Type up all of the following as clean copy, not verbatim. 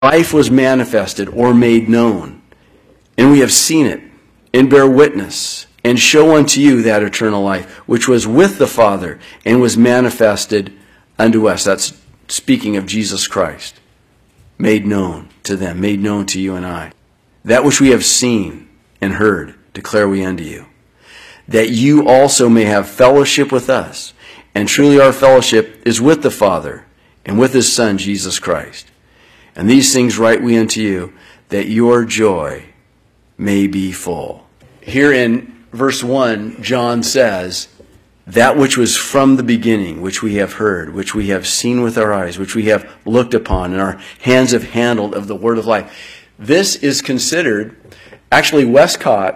life was manifested or made known, and we have seen it, and bear witness, and show unto you that eternal life, which was with the Father, and was manifested unto us. That's speaking of Jesus Christ. Made known to them, made known to you and I. That which we have seen and heard, declare we unto you, that you also may have fellowship with us. And truly our fellowship is with the Father, and with his Son, Jesus Christ. And these things write we unto you, that your joy may be full. Here in verse 1, John says, that which was from the beginning, which we have heard, which we have seen with our eyes, which we have looked upon, and our hands have handled of the word of life. This is considered, actually Westcott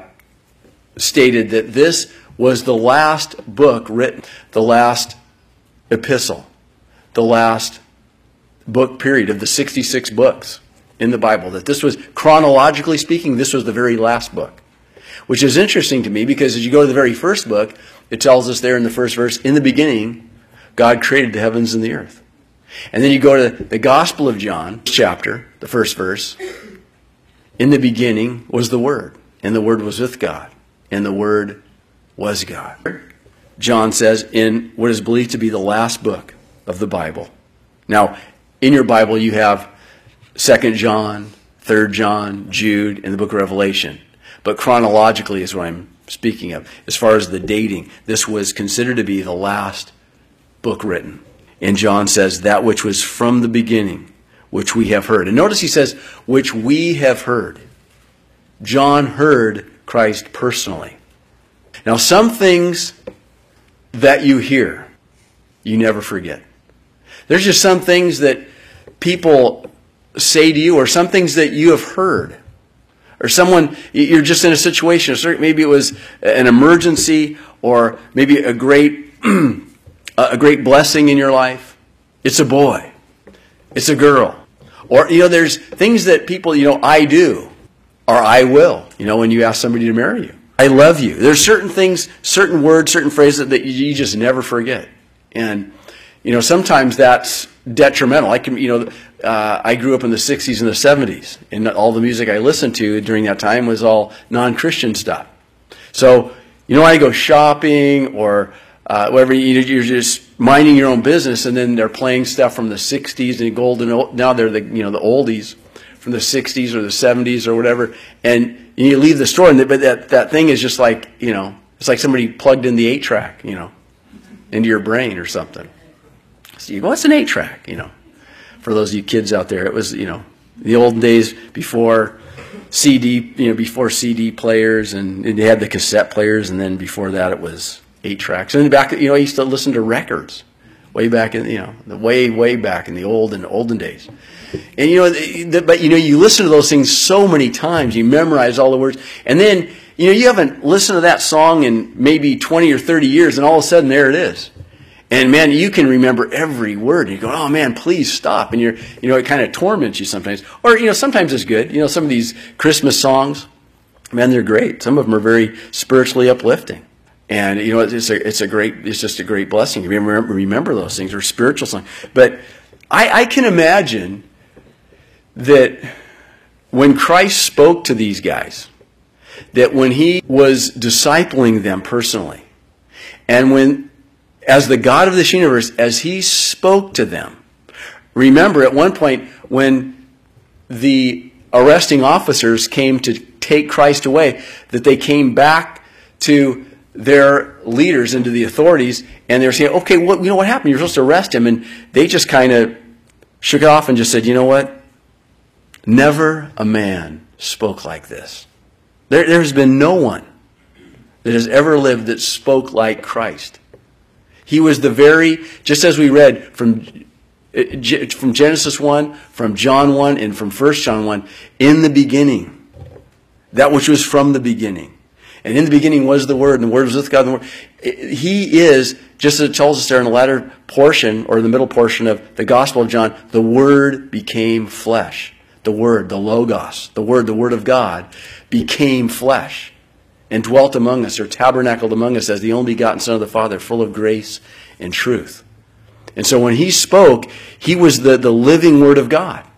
stated that this was the last book written, the last epistle, the last book period of the 66 books in the Bible. That this was, chronologically speaking, this was the very last book. Which is interesting to me because as you go to the very first book, it tells us there in the first verse, in the beginning, God created the heavens and the earth. And then you go to the Gospel of John, chapter, the first verse, in the beginning was the Word, and the Word was with God, and the Word was God. John says in what is believed to be the last book of the Bible. Now, in your Bible you have 2 John, 3 John, Jude, and the book of Revelation. But chronologically is what I'm speaking of. As far as the dating, this was considered to be the last book written. And John says, that which was from the beginning, which we have heard. And notice he says, which we have heard. John heard Christ personally. Now, some things that you hear, you never forget. There's just some things that people say to you, or some things that you have heard. Or someone, you're just in a situation, maybe it was an emergency, or maybe a great blessing in your life. It's a boy. It's a girl. Or, there's things that people, I do, or I will, when you ask somebody to marry you. I love you. There's certain things, certain words, certain phrases that you just never forget. And, sometimes that's detrimental. I grew up in the 60s and the 70s, and all the music I listened to during that time was all non-Christian stuff. So, I go shopping or whatever, you're just minding your own business, and then they're playing stuff from the 60s and golden. Now they're the oldies from the 60s or the 70s or whatever, and you leave the store, but that thing is just like it's like somebody plugged in the 8-track, into your brain or something. So you go, what's an 8-track? For those of you kids out there, it was, the old days before CD, before CD players, and they had the cassette players, and then before that it was 8-tracks. And then back, I used to listen to records way back in, the way back in the olden days. And but you listen to those things so many times, you memorize all the words, and then you haven't listened to that song in maybe 20 or 30 years, and all of a sudden there it is. And man, you can remember every word. And you go, oh man, please stop. And it kind of torments you sometimes. Or, sometimes it's good. Some of these Christmas songs, man, they're great. Some of them are very spiritually uplifting. And, it's just a great blessing. You remember those things, or spiritual songs. But I can imagine that when Christ spoke to these guys, that when he was discipling them personally, and as the God of this universe, as he spoke to them. Remember, at one point, when the arresting officers came to take Christ away, that they came back to their leaders and to the authorities, and they were saying, okay, what happened? You're supposed to arrest him. And they just kind of shook it off and just said, you know what? Never a man spoke like this. There has been no one that has ever lived that spoke like Christ. He was just as we read from Genesis 1, from John 1, and from 1 John 1, in the beginning, that which was from the beginning. And in the beginning was the Word, and the Word was with God. And the Word. He is, just as it tells us there in the latter portion, or the middle portion of the Gospel of John, the Word became flesh. The Word, the Logos, the Word of God, became flesh. And dwelt among us, or tabernacled among us as the only begotten Son of the Father, full of grace and truth. And so when he spoke, he was the living Word of God.